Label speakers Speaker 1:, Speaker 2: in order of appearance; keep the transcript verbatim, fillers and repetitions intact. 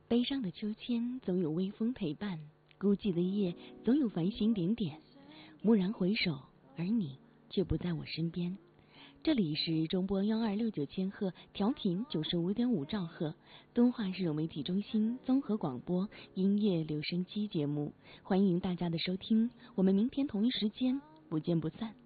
Speaker 1: 悲伤的秋千总有微风陪伴，孤寂的夜总有繁星点点。蓦然回首，而你却不在我身边。这里是中波幺二六九千赫，调频九十五点五兆赫，敦化市融媒体中心综合广播音乐留声机节目，欢迎大家的收听，我们明天同一时间不见不散。